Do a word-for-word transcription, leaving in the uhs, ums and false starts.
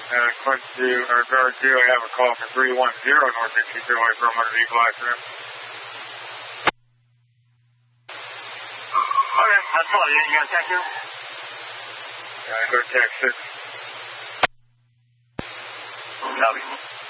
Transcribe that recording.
Uh, Quincy, or guard two, I have a call for three one zero North sixty-two away from under vehicle accident. Okay, that's all. You got a tech here? Uh, go to tech six. Copy.